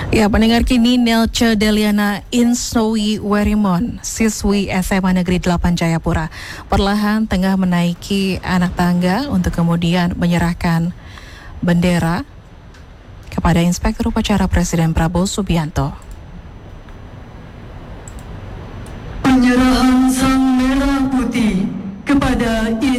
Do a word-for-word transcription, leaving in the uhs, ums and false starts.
Ya, pendengar kini Nelce Deliana Insnowi Werimon, siswi S M A Negeri delapan Jayapura, perlahan tengah menaiki anak tangga untuk kemudian menyerahkan bendera kepada Inspektur Upacara Presiden Prabowo Subianto. Penyerahan sang merah putih kepada